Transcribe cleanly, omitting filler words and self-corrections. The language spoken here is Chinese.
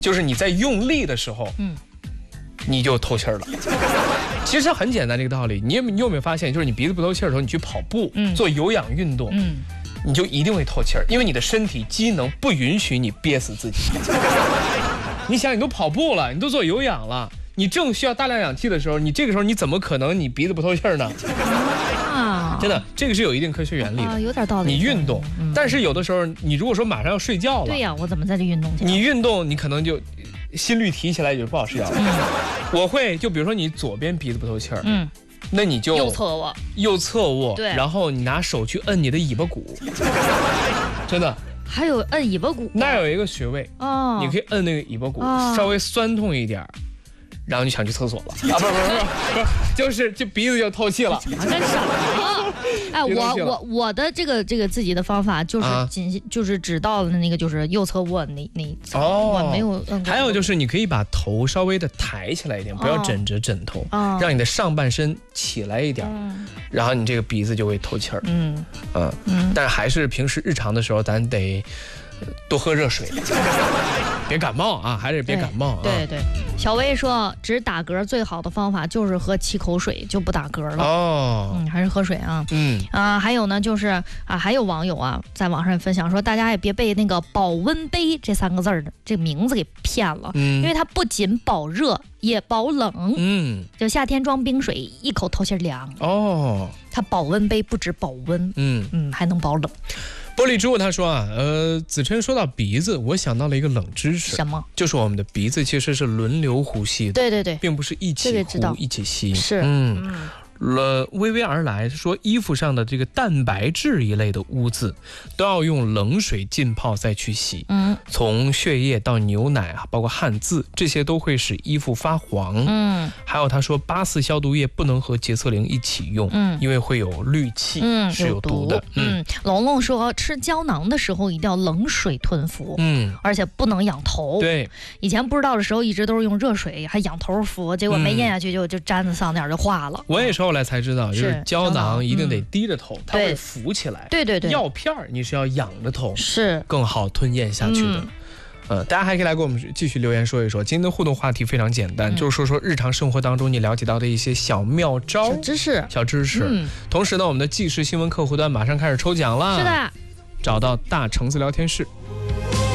就是你在用力的时候，你就透气儿了。其实很简单这个道理，你有没有发现，就是你鼻子不透气儿的时候，你去跑步，做有氧运动，你就一定会透气儿，因为你的身体机能不允许你憋死自己。你想，你都跑步了，你都做有氧了，你正需要大量氧气的时候，你这个时候你怎么可能你鼻子不透气儿呢？真的，这个是有一定科学原理的， 有点道理。 你运动，但是有的时候你如果说马上要睡觉了， 对呀，我怎么再去运动去？ 你运动，你可能就心率提起来就不好睡觉了。我会就比如说你左边鼻子不透气儿，那你就右侧卧， 对， 然后你拿手去摁你的尾巴骨，真的。 还有摁尾巴骨， 那有一个穴位哦，你可以摁那个尾巴骨，稍微酸痛一点。然后你想去厕所了啊？不，就鼻子就透气了。 干什么？哎，我的这个自己的方法就是就是只到了那个就是右侧卧那我没有摁过。 还有就是你可以把头稍微的抬起来一点，不要枕着枕头，让你的上半身起来一点，然后你这个鼻子就会透气儿。但还是平时日常的时候，咱得多喝热水，别感冒啊，还是别感冒啊。 对，小薇说，只打嗝最好的方法就是喝7口水，就不打嗝了。哦，还是喝水啊。还有呢，就是还有网友在网上分享说，大家也别被那个保温杯这3个字的这个名字给骗了，因为它不仅保热，也保冷。就夏天装冰水，一口透气凉。哦，它保温杯不止保温，还能保冷。 玻璃珠他说子琛说到鼻子，我想到了一个冷知识。 什么？ 就是我们的鼻子其实是轮流呼吸的。 对， 并不是一起呼一起吸。 是。 微微而来说，衣服上的这个蛋白质一类的污渍都要用冷水浸泡再去洗。从血液到牛奶包括汗渍，这些都会使衣服发黄。还有他说8·4消毒液不能和洁厕灵一起用，因为会有氯气，是有毒的。 龙龙说，吃胶囊的时候一定要冷水吞服，而且不能仰头。 对， 以前不知道的时候一直都是用热水还仰头服，结果没咽下去就粘在上面就化了。 我也是后来才知道，就是胶囊一定得低着头，它会浮起来。 对， 药片你是要仰着头， 是更好吞咽下去的。大家还可以来给我们继续留言说一说。今天的互动话题非常简单，就是说日常生活当中你了解到的一些小妙招、小知识。同时呢，我们的即时新闻客户端马上开始抽奖了。 是的， 找到大橙子聊天室。